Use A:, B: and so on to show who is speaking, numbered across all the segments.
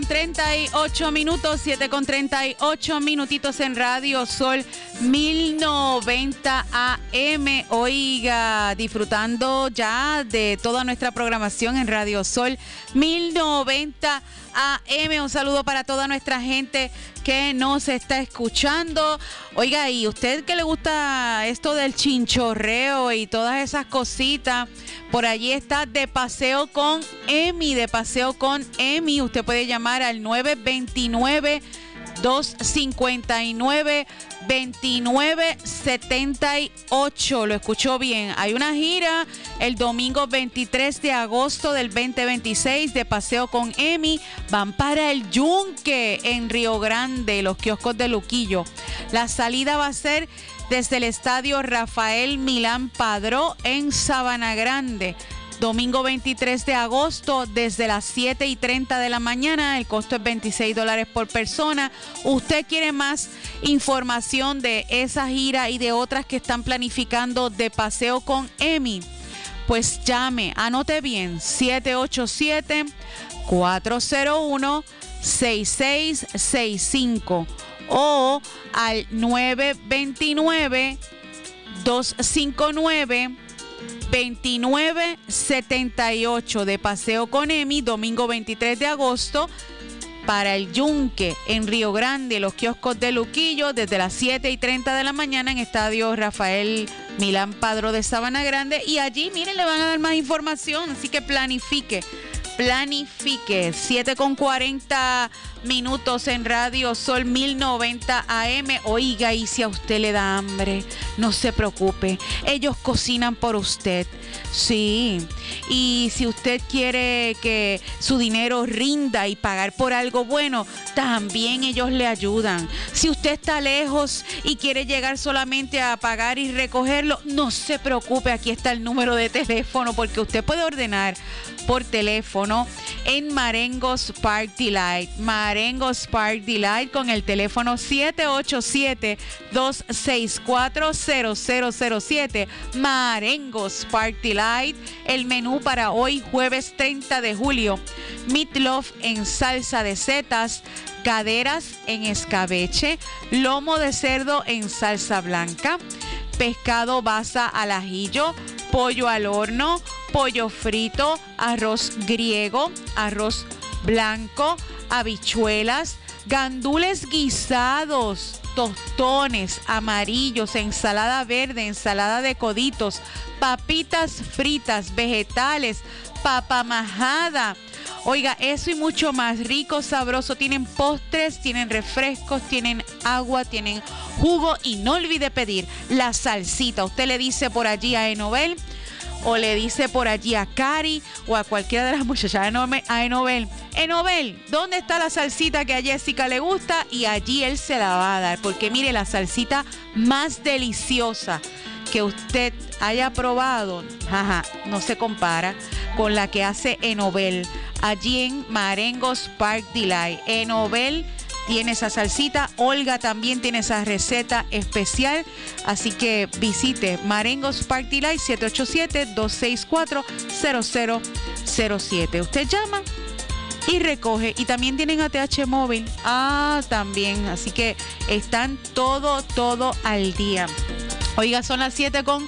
A: 38 minutos, 7:38 minutitos en Radio Sol 1090 AM. Oiga, disfrutando ya de toda nuestra programación en Radio Sol 1090 AM. Un saludo para toda nuestra gente que nos está escuchando. Oiga, y usted que le gusta esto del chinchorreo y todas esas cositas, por allí está De Paseo con Emi, De Paseo con Emi. Usted puede llamar al 929-259-2978. Lo escuchó bien. Hay una gira el domingo 23 de agosto del 2026, De Paseo con Emi. Van para el Yunque en Río Grande, los kioscos de Luquillo. La salida va a ser desde el estadio Rafael Milán Padró en Sabana Grande. Domingo 23 de agosto desde las 7:30 de la mañana. El costo es $26 por persona. ¿Usted quiere más información de esa gira y de otras que están planificando De Paseo con Emi? Pues llame, anote bien, 787-401-6665 o al 929-259-2978. De Paseo con Emi, domingo 23 de agosto para el Yunque en Río Grande, los kioscos de Luquillo, desde las 7:30 de la mañana en estadio Rafael Milán Padró de Sabana Grande. Y allí, miren, le van a dar más información, así que planifique. 7:40 minutos en Radio Sol 1090 AM. Oiga, y si a usted le da hambre, no se preocupe, ellos cocinan por usted. Sí, y si usted quiere que su dinero rinda y pagar por algo bueno, también ellos le ayudan. Si usted está lejos y quiere llegar solamente a pagar y recogerlo, no se preocupe, aquí está el número de teléfono, porque usted puede ordenar por teléfono en Marengos Park Delight. Marengos Park Delight con el teléfono 787-264-0007. Marengos Park Delight. El menú para hoy, jueves 30 de julio. Meatloaf en salsa de setas, caderas en escabeche, lomo de cerdo en salsa blanca, pescado basa al ajillo, pollo al horno, pollo frito, arroz griego, arroz blanco, habichuelas, gandules guisados, tostones amarillos, ensalada verde, ensalada de coditos, papitas fritas, vegetales, papa majada. Oiga, eso y mucho más rico, sabroso. Tienen postres, tienen refrescos, tienen agua, tienen jugo y no olvide pedir la salsita. Usted le dice por allí a Enovel o le dice por allí a Cari o a cualquiera de las muchachas a Enovel. Enovel, ¿dónde está la salsita que a Jessica le gusta? Y allí él se la va a dar, porque mire, la salsita más deliciosa que usted haya probado, no se compara con la que hace Enovel allí en Marengos Park Delight. Enovel tiene esa salsita, Olga también tiene esa receta especial, así que visite Marengos Park Delight, 787-264-0007. Usted llama y recoge, y también tienen ATH móvil, también, así que están todo al día. Oiga, son las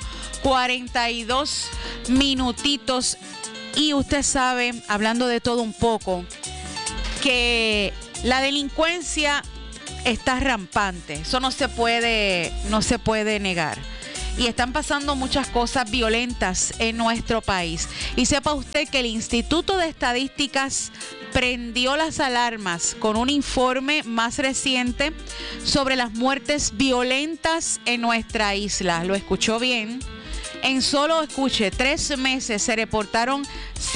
A: 7:42 minutitos y usted sabe, hablando de todo un poco, que la delincuencia está rampante. Eso no se puede negar. Y están pasando muchas cosas violentas en nuestro país. Y sepa usted que el Instituto de Estadísticas prendió las alarmas con un informe más reciente sobre las muertes violentas en nuestra isla. ¿Lo escuchó bien? En solo, 3 meses se reportaron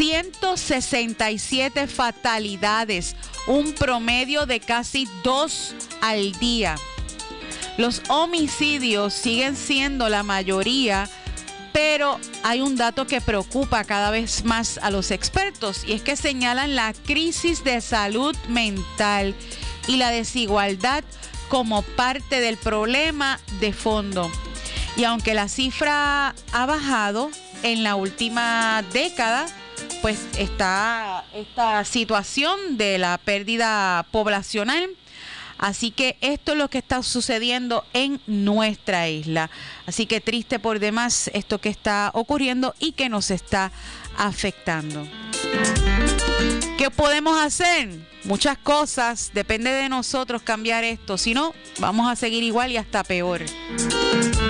A: 167 fatalidades, un promedio de casi 2 al día. Los homicidios siguen siendo la mayoría, pero hay un dato que preocupa cada vez más a los expertos, y es que señalan la crisis de salud mental y la desigualdad como parte del problema de fondo. Y aunque la cifra ha bajado en la última década, pues está esta situación de la pérdida poblacional. Así que esto es lo que está sucediendo en nuestra isla. Así que triste por demás esto que está ocurriendo y que nos está afectando. ¿Qué podemos hacer? Muchas cosas. Depende de nosotros cambiar esto. Si no, vamos a seguir igual y hasta peor.